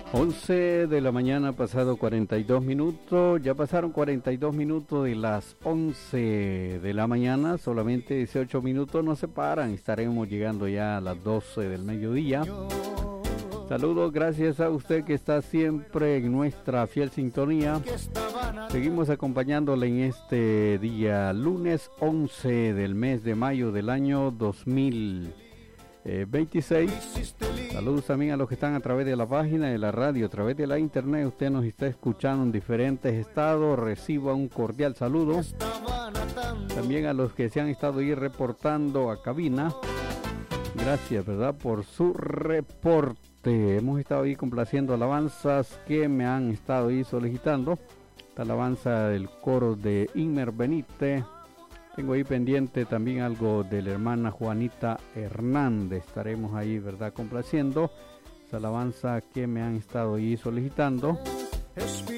11 de la mañana, pasado 42 minutos, ya pasaron 42 minutos de las 11 de la mañana, solamente 18 minutos nos separan, estaremos llegando ya a las 12 del mediodía. Saludos, gracias a usted que está siempre en nuestra fiel sintonía. Seguimos acompañándole en este día, lunes 11 del mes de mayo del año 2026. Saludos también a los que están a través de la página de la radio, a través de la internet. Usted nos está escuchando en diferentes estados. Reciba un cordial saludo. También a los que se han estado ahí reportando a cabina. Gracias, ¿verdad?, por su reporte. Hemos estado ahí complaciendo alabanzas que me han estado ahí solicitando. Esta alabanza del coro de Inmer Benítez. Tengo ahí pendiente también algo de la hermana Juanita Hernández. Estaremos ahí, ¿verdad?, complaciendo esa alabanza que me han estado ahí solicitando.